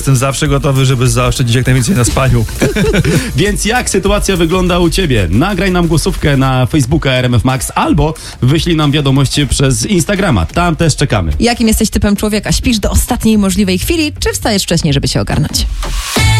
Jestem zawsze gotowy, żeby zaoszczędzić jak najwięcej na spaniu. Więc jak sytuacja wygląda u ciebie? Nagraj nam głosówkę na Facebooka RMF Max albo wyślij nam wiadomość przez Instagrama. Tam też czekamy. Jakim jesteś typem człowieka? Śpisz do ostatniej możliwej chwili, czy wstajesz wcześniej, żeby się ogarnąć?